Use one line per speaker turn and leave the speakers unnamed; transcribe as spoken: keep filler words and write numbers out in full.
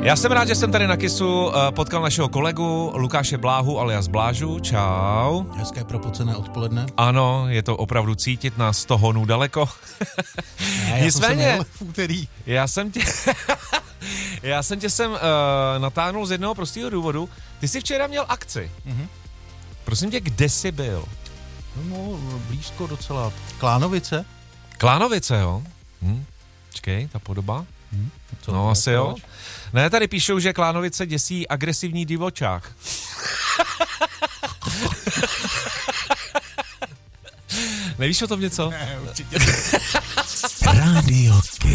Já jsem rád, že jsem tady na Kissu potkal našeho kolegu Lukáše Bláhu alias Blážu. Čau.
Hezké propocené odpoledne.
Ano, je to opravdu cítit na sto honů daleko.
Ne, já
Nicméně,
jsem v úterý.
Já jsem tě... já jsem tě sem uh, natáhnul z jednoho prostého důvodu. Ty jsi včera měl akci.
Mhm.
Prosím tě, kde jsi byl?
No, blízko docela. Klánovice?
Klánovice, jo? Hm. Čekej, ta podoba.
Hm. Co,
No, asi jo.
proč?
Ne, tady píšou, že Klánovice děsí agresivní divočák. Nevíš o tom něco?
Ne, určitě.
Radio